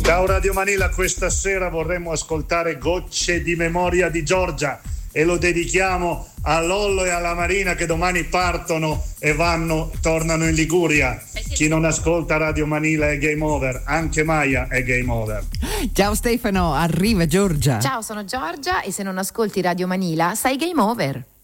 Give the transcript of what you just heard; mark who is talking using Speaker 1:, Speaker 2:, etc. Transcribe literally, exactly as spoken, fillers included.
Speaker 1: Ciao Radio Manila, questa sera vorremmo ascoltare Gocce di memoria di Giorgia e lo dedichiamo a Lollo e alla Marina che domani partono e vanno, tornano in Liguria. Chi non ascolta Radio Manila è game over, anche Maya è game over.
Speaker 2: Ciao Stefano, arriva Giorgia.
Speaker 3: Ciao, sono Giorgia e se non ascolti Radio Manila sei game over.